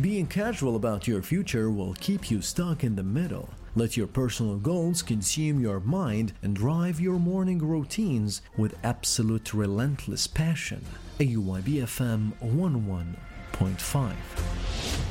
Being casual about your future will keep you stuck in the middle. Let your personal goals consume your mind and drive your morning routines with absolute relentless passion. AUYB FM 101.5